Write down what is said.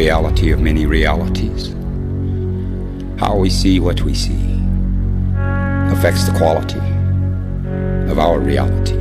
reality of many realities. How we see what we see affects the quality of our reality.